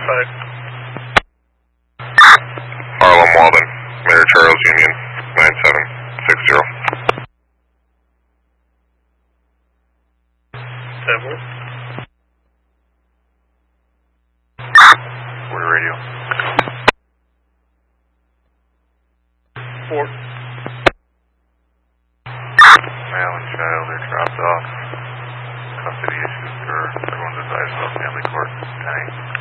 side. Harlem Walden, Mayor Charles Union, 9760. 10-4. We're radio. 4. Male and child are dropped off. Custody issues, or everyone's advised about family court. 10-8.